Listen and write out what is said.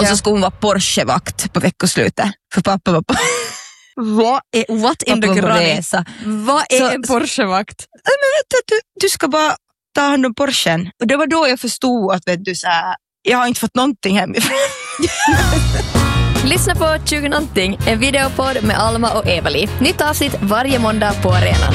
Och så skulle hon vara Porsche-vakt på veckoslutet. För pappa var på... What in the granny? Vad är en Porsche-vakt? Du ska bara ta hand om Porschen. Och det var då jag förstod att vet du, så här, jag har inte fått någonting hemifrån. Lyssna på 20 någonting, en videopodd med Alma och Evali. Nytt avsnitt varje måndag på arenan.